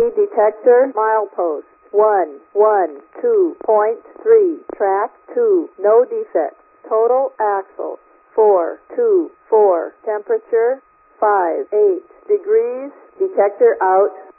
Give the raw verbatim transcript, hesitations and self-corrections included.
detector milepost one one two point three, track two, no defects. Total axle four two four, temperature five eight degrees, detector out.